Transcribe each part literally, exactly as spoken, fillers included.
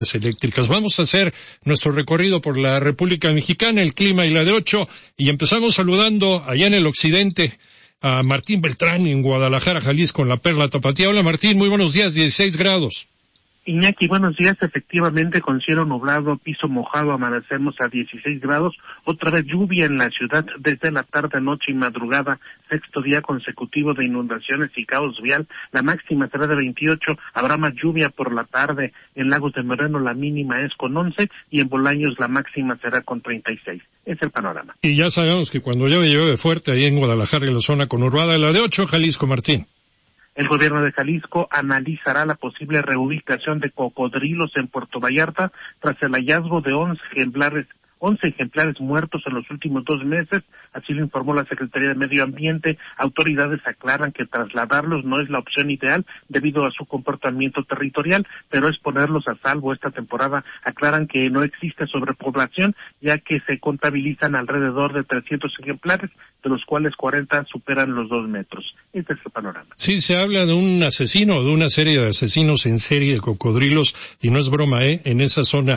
eléctricas. Vamos a hacer nuestro recorrido por la República Mexicana, el clima y la de ocho, y empezamos saludando allá en el occidente a Martín Beltrán en Guadalajara, Jalisco, en la Perla Tapatía. Hola Martín, muy buenos días, dieciséis grados. Iñaki, buenos días. Efectivamente, con cielo nublado, piso mojado, amanecemos a dieciséis grados. Otra vez lluvia en la ciudad desde la tarde, noche y madrugada. Sexto día consecutivo de inundaciones y caos vial. La máxima será de veintiocho. Habrá más lluvia por la tarde. En Lagos de Moreno la mínima es con once y en Bolaños la máxima será con treinta y seis. Es el panorama. Y ya sabemos que cuando llueve, llueve fuerte ahí en Guadalajara, en la zona conurbada. La de ocho, Jalisco, Martín. El gobierno de Jalisco analizará la posible reubicación de cocodrilos en Puerto Vallarta tras el hallazgo de once ejemplares, once ejemplares muertos en los últimos dos meses, así lo informó la Secretaría de Medio Ambiente. Autoridades aclaran que trasladarlos no es la opción ideal debido a su comportamiento territorial, pero es ponerlos a salvo esta temporada. Aclaran que no existe sobrepoblación, ya que se contabilizan alrededor de trescientos ejemplares, de los cuales cuarenta superan los dos metros. Este es el panorama. Sí, se habla de un asesino, de una serie de asesinos en serie de cocodrilos, y no es broma, ¿eh? En esa zona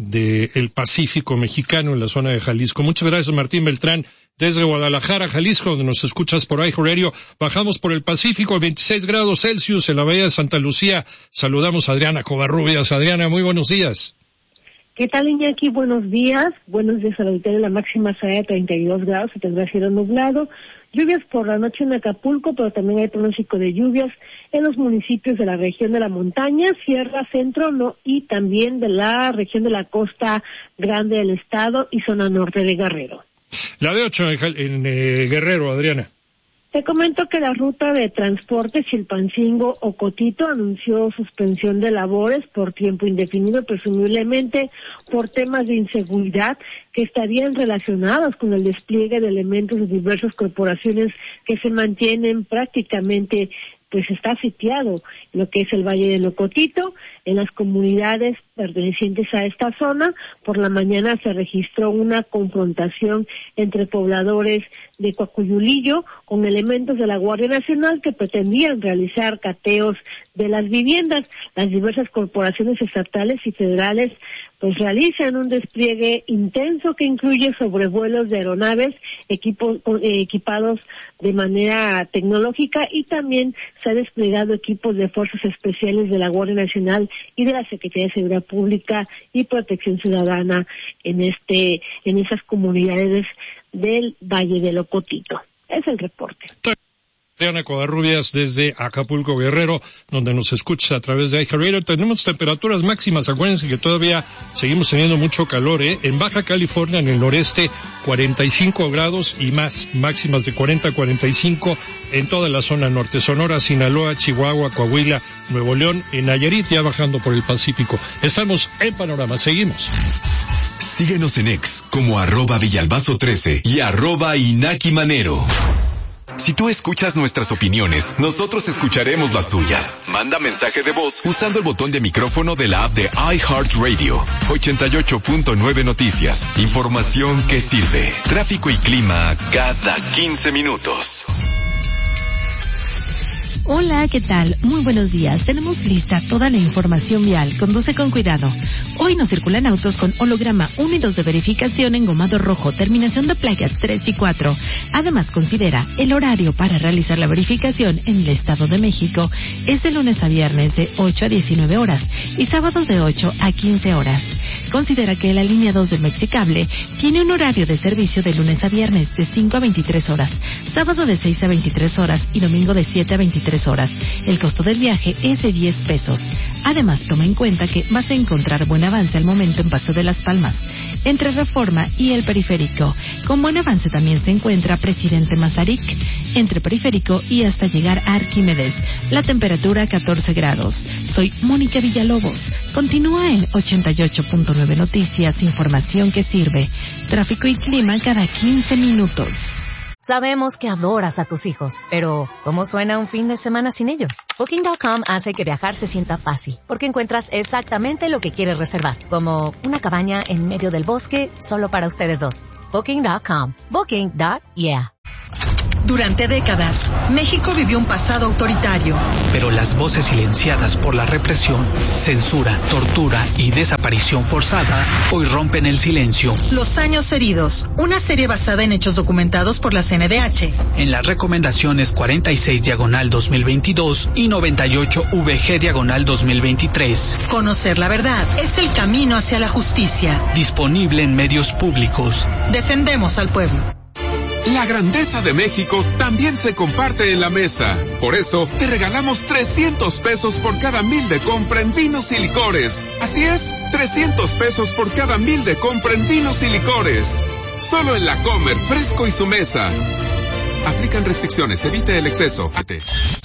del Pacífico mexicano, en la zona de Jalisco. Muchas gracias, Martín Beltrán, desde Guadalajara, Jalisco, donde nos escuchas por iHeartRadio. Bajamos por el Pacífico, veintiséis grados Celsius en la bahía de Santa Lucía. Saludamos a Adriana Covarrubias. Adriana, muy buenos días. ¿Qué tal, Iñaki? Buenos días. Buenos días al auditorio. La máxima será de treinta y dos grados, se tendrá cielo nublado. Lluvias por la noche en Acapulco, pero también hay pronóstico de lluvias en los municipios de la región de la montaña, Sierra Centro, no, y también de la región de la Costa Grande del estado y zona norte de Guerrero. La de ocho en, en eh, Guerrero, Adriana. Te comento que la ruta de transporte Chilpancingo-Ocotito anunció suspensión de labores por tiempo indefinido, presumiblemente por temas de inseguridad que estarían relacionados con el despliegue de elementos de diversas corporaciones que se mantienen prácticamente, pues está sitiado lo que es el Valle del Ocotito. En las comunidades pertenecientes a esta zona, por la mañana se registró una confrontación entre pobladores de Coacuyulillo con elementos de la Guardia Nacional que pretendían realizar cateos de las viviendas. Las diversas corporaciones estatales y federales pues realizan un despliegue intenso que incluye sobrevuelos de aeronaves equipos, eh, equipados de manera tecnológica, y también se ha desplegado equipos de fuerzas especiales de la Guardia Nacional y de la Secretaría de Seguridad Pública y Protección Ciudadana en este en esas comunidades del Valle del Ocotito. Es el reporte. Adriana Covarrubias desde Acapulco, Guerrero, donde nos escuchas a través de iHeartRadio. Tenemos temperaturas máximas, acuérdense que todavía seguimos teniendo mucho calor, ¿eh? En Baja California, en el noreste, cuarenta y cinco grados y más, máximas de cuarenta a cuarenta y cinco en toda la zona norte, Sonora, Sinaloa, Chihuahua, Coahuila, Nuevo León, en Nayarit, ya bajando por el Pacífico. Estamos en Panorama, seguimos. Síguenos en X como arroba Villalbazo trece y arroba Inaki Manero. Si tú escuchas nuestras opiniones, nosotros escucharemos las tuyas. Manda mensaje de voz usando el botón de micrófono de la app de iHeartRadio. ochenta y ocho punto nueve Noticias. Información que sirve. Tráfico y clima cada quince minutos. Hola, ¿qué tal? Muy buenos días. Tenemos lista toda la información vial. Conduce con cuidado. Hoy no circulan autos con holograma uno y dos de verificación en gomado rojo, terminación de placas tres y cuatro. Además, considera el horario para realizar la verificación en el Estado de México es de lunes a viernes de ocho a diecinueve horas y sábados de ocho a quince horas. Considera que la línea dos del Mexicable tiene un horario de servicio de lunes a viernes de cinco a veintitrés horas, sábado de seis a veintitrés horas y domingo de siete a veintitrés horas. El costo del viaje es de diez pesos. Además, toma en cuenta que vas a encontrar buen avance al momento en Paso de las Palmas, entre Reforma y el Periférico. Con buen avance también se encuentra Presidente Mazarik, entre Periférico y hasta llegar a Arquímedes. La temperatura catorce grados. Soy Mónica Villalobos. Continúa en ochenta y ocho punto nueve Noticias, información que sirve. Tráfico y clima cada quince minutos. Sabemos que adoras a tus hijos, pero ¿cómo suena un fin de semana sin ellos? Booking punto com hace que viajar se sienta fácil, porque encuentras exactamente lo que quieres reservar, como una cabaña en medio del bosque solo para ustedes dos. Booking punto com. Booking. Yeah. Durante décadas, México vivió un pasado autoritario. Pero las voces silenciadas por la represión, censura, tortura y desaparición forzada hoy rompen el silencio. Los años heridos, una serie basada en hechos documentados por la C N D H. En las recomendaciones cuarenta y seis diagonal dos mil veintidós y noventa y ocho V G diagonal dos mil veintitrés. Conocer la verdad es el camino hacia la justicia. Disponible en medios públicos. Defendemos al pueblo. La grandeza de México también se comparte en la mesa. Por eso, te regalamos trescientos pesos por cada mil de compra en vinos y licores. Así es, trescientos pesos por cada mil de compra en vinos y licores. Solo en La Comer, Fresco y su mesa. Aplican restricciones, evite el exceso. Ate.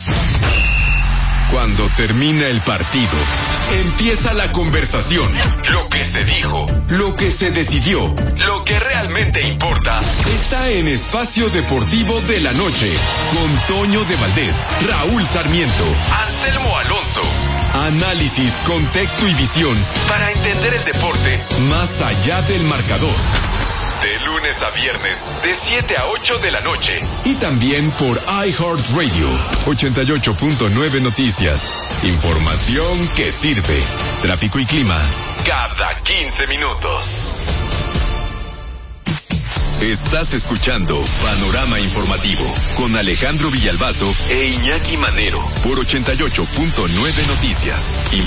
Cuando termina el partido, empieza la conversación. Lo que se dijo, lo que se decidió, lo que realmente importa, está en Espacio Deportivo de la Noche, con Toño de Valdés, Raúl Sarmiento, Anselmo Alonso. Análisis, contexto y visión para entender el deporte más allá del marcador. De lunes a viernes, de siete a ocho de la noche. Y también por iHeartRadio, ochenta y ocho punto nueve Noticias. Información que sirve. Tráfico y clima, cada quince minutos. Estás escuchando Panorama Informativo, con Alejandro Villalbazo e Iñaki Manero, por ochenta y ocho punto nueve Noticias.